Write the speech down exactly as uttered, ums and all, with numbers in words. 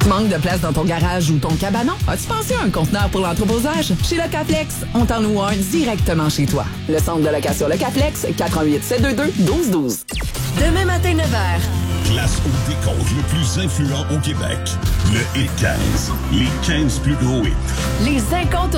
manques de place dans ton garage ou ton cabanon? As-tu pensé à un conteneur pour l'entreposage? Chez Locaflex, on t'en loue un directement chez toi. Le centre de location Locaflex, quatre un huit, sept deux deux, un deux un deux. Demain matin, neuf heures. Place au décompte le plus influent au Québec. Le Hit quinze. Les quinze plus gros hits. Les incontournables